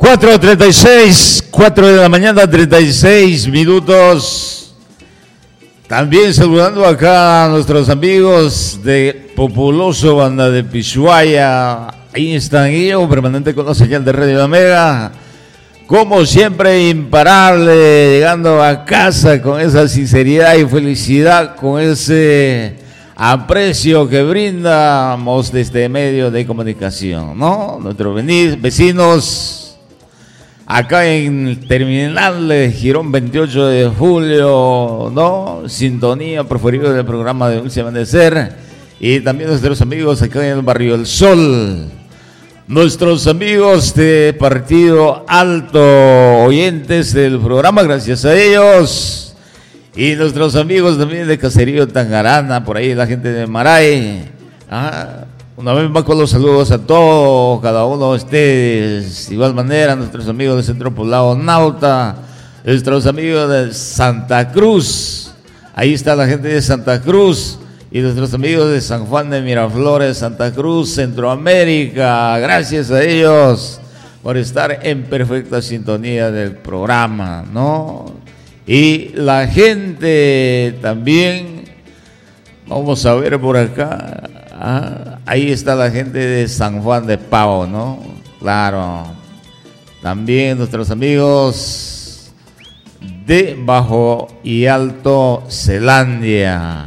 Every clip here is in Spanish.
4:36, 4 de la mañana, 36 minutos. También saludando acá a nuestros amigos de Populoso, banda de Pishuaya. Ahí están ellos, permanente con la señal de Radio Omega. Como siempre, imparable, llegando a casa con esa sinceridad y felicidad, con ese aprecio que brindamos de este medio de comunicación, ¿no? Nuestros vecinos acá en Terminal de Girón 28 de julio, ¿no? Sintonía preferida del programa de Dulce Amanecer. Y también nuestros amigos acá en el Barrio El Sol. Nuestros amigos de Partido Alto, oyentes del programa, gracias a ellos. Y nuestros amigos también de Caserío Tangarana, por ahí la gente de Maray. Una vez más con los saludos a todos, cada uno de ustedes. De igual manera, nuestros amigos del Centro Poblado Nauta, nuestros amigos de Santa Cruz. Ahí está la gente de Santa Cruz. Y nuestros amigos de San Juan de Miraflores, Santa Cruz, Centroamérica. Gracias a ellos por estar en perfecta sintonía del programa, ¿no? Y la gente también, vamos a ver por acá. Ahí está la gente de San Juan de Pavo, ¿no? Claro. También nuestros amigos de Bajo y Alto Zelandia.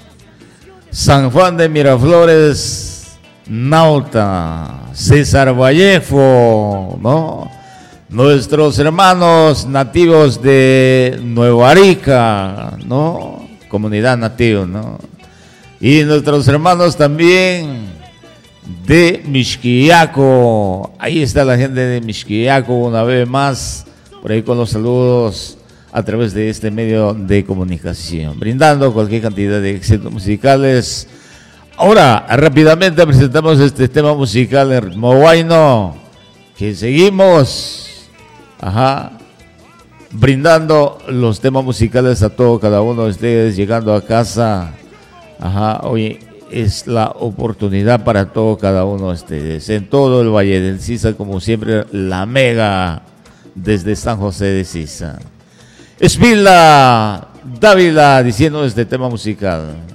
San Juan de Miraflores, Nauta, César Vallejo, ¿no? Nuestros hermanos nativos de Nueva Arica, ¿no? Comunidad nativa, ¿no? Y nuestros hermanos también de Mixquiaco. Ahí está la gente de Mixquiaco una vez más, por ahí con los saludos a través de este medio de comunicación, brindando cualquier cantidad de éxitos musicales. Ahora, rápidamente presentamos este tema musical en ritmo guayno, que seguimos, brindando los temas musicales a todo cada uno de ustedes, llegando a casa. Hoy es la oportunidad para todo cada uno de ustedes, en todo el Valle del Sisa, como siempre, la Mega, desde San José de Sisa. Espila Dávila diciendo este tema musical.